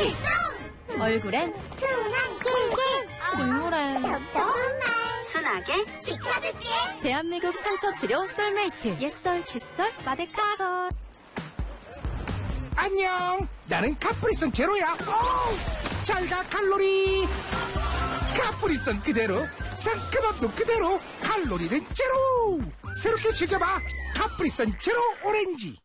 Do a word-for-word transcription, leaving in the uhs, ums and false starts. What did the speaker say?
출동! 얼굴엔 순한 킬킬 식물엔 똑똑한 말 순하게 지켜줄게. 대한민국 상처치료 솔메이트 옛설 칫솔 마데카솔. 안녕, 나는 카프리선 제로야. 잘가 칼로리. 카프리선 그대로, 상큼함도 그대로, 칼로리는 제로. 새롭게 즐겨봐, 카프리선 제로 오렌지.